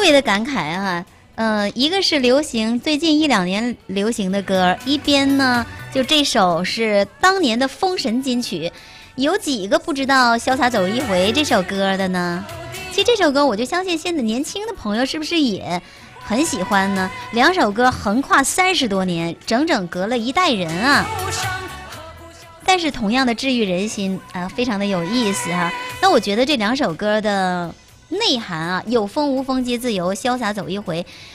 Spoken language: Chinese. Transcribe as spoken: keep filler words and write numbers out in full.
别的感慨啊。呃，一个是流行最近一两年流行的歌，一边呢就这首是当年的封神金曲，有几个不知道潇洒走一回这首歌的呢？其实这首歌我就相信现在年轻的朋友是不是也很喜欢呢？两首歌横跨三十多年，整整隔了一代人啊。但是同样的治愈人心啊，非常的有意思啊。那我觉得这两首歌的内涵啊，有风无风皆自由，潇洒走一回，